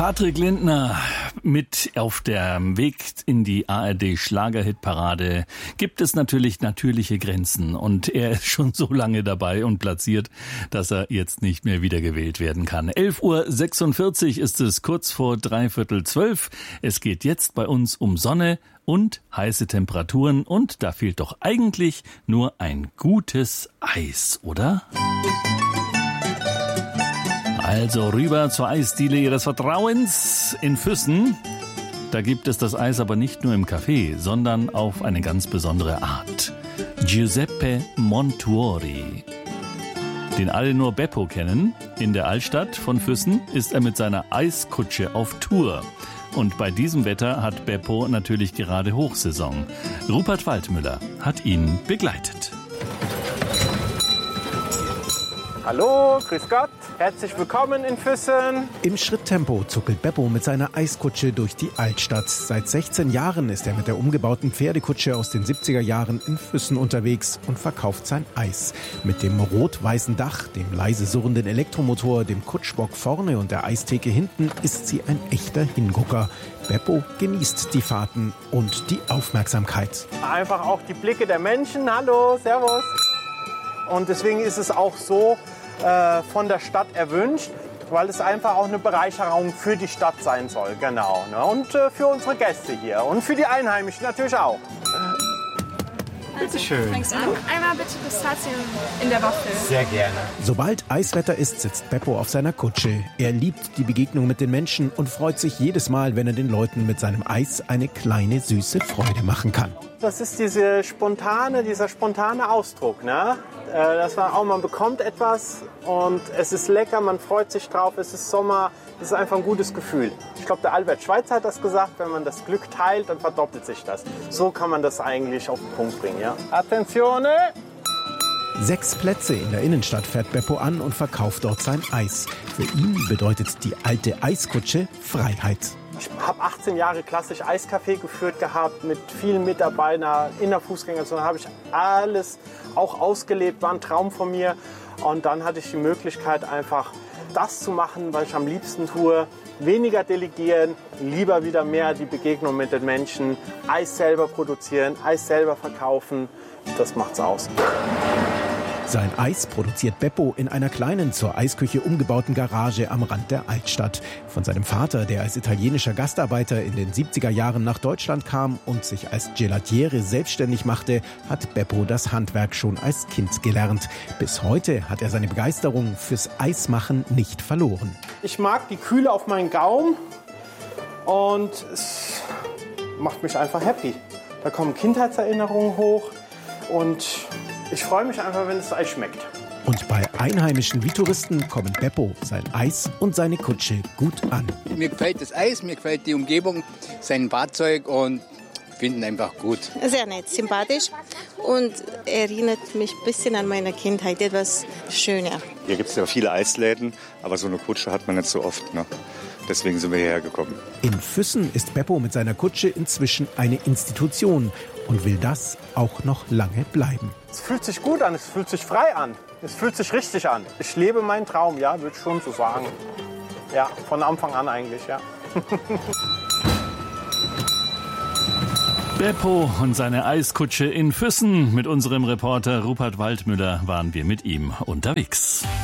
Patrick Lindner mit auf dem Weg in die ARD-Schlagerhitparade gibt es natürlich natürliche Grenzen und er ist schon so lange dabei und platziert, dass er jetzt nicht mehr wiedergewählt werden kann. 11:46 Uhr ist es, kurz vor 11:45. Es geht jetzt bei uns um Sonne und heiße Temperaturen und da fehlt doch eigentlich nur ein gutes Eis, oder? Also rüber zur Eisdiele Ihres Vertrauens in Füssen. Da gibt es das Eis aber nicht nur im Café, sondern auf eine ganz besondere Art. Giuseppe Montuori, den alle nur Beppo kennen. In der Altstadt von Füssen ist er mit seiner Eiskutsche auf Tour. Und bei diesem Wetter hat Beppo natürlich gerade Hochsaison. Rupert Waldmüller hat ihn begleitet. Hallo, grüß Gott, herzlich willkommen in Füssen. Im Schritttempo zuckelt Beppo mit seiner Eiskutsche durch die Altstadt. Seit 16 Jahren ist er mit der umgebauten Pferdekutsche aus den 70er Jahren in Füssen unterwegs und verkauft sein Eis. Mit dem rot-weißen Dach, dem leise surrenden Elektromotor, dem Kutschbock vorne und der Eistheke hinten ist sie ein echter Hingucker. Beppo genießt die Fahrten und die Aufmerksamkeit. Einfach auch die Blicke der Menschen. Hallo, servus. Und deswegen ist es auch so von der Stadt erwünscht, weil es einfach auch eine Bereicherung für die Stadt sein soll. Genau. Ne? Und für unsere Gäste hier und für die Einheimischen natürlich auch. Bitte schön. Einmal bitte Pistazien in der Waffel. Sehr gerne. Sobald Eiswetter ist, sitzt Beppo auf seiner Kutsche. Er liebt die Begegnung mit den Menschen und freut sich jedes Mal, wenn er den Leuten mit seinem Eis eine kleine, süße Freude machen kann. Das ist dieser spontane Ausdruck, ne? Dass man bekommt etwas und es ist lecker, man freut sich drauf, es ist Sommer, es ist einfach ein gutes Gefühl. Ich glaube, der Albert Schweitzer hat das gesagt, wenn man das Glück teilt, dann verdoppelt sich das. So kann man das eigentlich auf den Punkt bringen, ja. Attenzione! 6 Plätze in der Innenstadt fährt Beppo an und verkauft dort sein Eis. Für ihn bedeutet die alte Eiskutsche Freiheit. Ich habe 18 Jahre klassisch Eiscafé geführt gehabt, mit vielen Mitarbeitern in der Fußgängerzone. Da habe ich alles auch ausgelebt, war ein Traum von mir. Und dann hatte ich die Möglichkeit, einfach das zu machen, was ich am liebsten tue. Weniger delegieren, lieber wieder mehr die Begegnung mit den Menschen. Eis selber produzieren, Eis selber verkaufen. Das macht's aus. Sein Eis produziert Beppo in einer kleinen, zur Eisküche umgebauten Garage am Rand der Altstadt. Von seinem Vater, der als italienischer Gastarbeiter in den 70er Jahren nach Deutschland kam und sich als Gelatiere selbstständig machte, hat Beppo das Handwerk schon als Kind gelernt. Bis heute hat er seine Begeisterung fürs Eismachen nicht verloren. Ich mag die Kühle auf meinen Gaumen und es macht mich einfach happy. Da kommen Kindheitserinnerungen hoch und ich freue mich einfach, wenn das Eis schmeckt. Und bei Einheimischen wie Touristen kommen Beppo, sein Eis und seine Kutsche gut an. Mir gefällt das Eis, mir gefällt die Umgebung, sein Fahrzeug und finde ihn einfach gut. Sehr nett, sympathisch und erinnert mich ein bisschen an meine Kindheit, etwas schöner. Hier gibt es ja viele Eisläden, aber so eine Kutsche hat man nicht so oft, ne? Deswegen sind wir hierher gekommen. In Füssen ist Beppo mit seiner Kutsche inzwischen eine Institution und will das auch noch lange bleiben. Es fühlt sich gut an, es fühlt sich frei an, es fühlt sich richtig an. Ich lebe meinen Traum, ja, würde ich schon so sagen. Ja, von Anfang an eigentlich, ja. Beppo und seine Eiskutsche in Füssen. Mit unserem Reporter Rupert Waldmüller waren wir mit ihm unterwegs.